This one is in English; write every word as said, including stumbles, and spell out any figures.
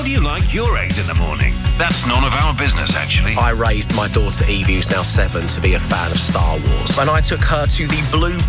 do you like your eggs in the morning? That's none of our business, actually. I raised my daughter Evie, who's now seven, to be a fan of Star Wars. And I took her to the Blue